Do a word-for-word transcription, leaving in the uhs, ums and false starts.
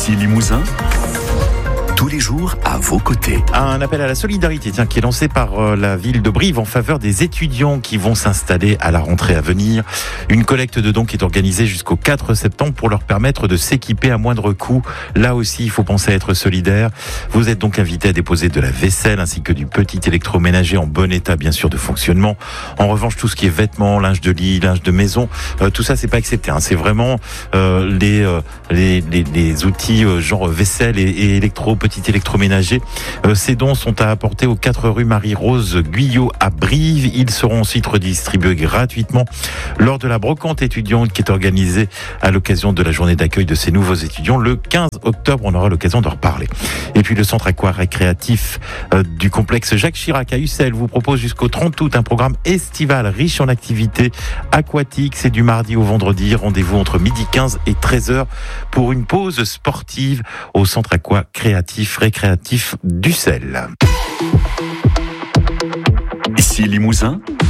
Ici Limousin, tous les jours à vos côtés. Un appel à la solidarité tiens, qui est lancé par euh, la ville de Brive en faveur des étudiants qui vont s'installer à la rentrée à venir. Une collecte de dons qui est organisée jusqu'au quatre septembre pour leur permettre de s'équiper à moindre coût. Là aussi, il faut penser à être solidaire. Vous êtes donc invité à déposer de la vaisselle ainsi que du petit électroménager en bon état, bien sûr, de fonctionnement. En revanche, tout ce qui est vêtements, linge de lit, linge de maison, euh, tout ça, c'est pas accepté. Hein. C'est vraiment euh, les, euh, les, les les outils euh, genre vaisselle et, et électro petit électroménager. Euh, ces dons sont à apporter aux quatre rue Marie-Rose Guyot à Brive. Ils seront ensuite redistribués gratuitement lors de la brocante étudiante qui est organisée à l'occasion de la journée d'accueil de ces nouveaux étudiants le quinze octobre. On aura l'occasion de reparler. Et puis le centre aqua-récréatif euh, du complexe Jacques Chirac à Ussel vous propose jusqu'au trente août un programme estival riche en activités aquatiques. C'est du mardi au vendredi. Rendez-vous entre midi quinze et treize heures pour une pause sportive au centre aqua-créatif récréatif d'Ussel. Ici Limousin,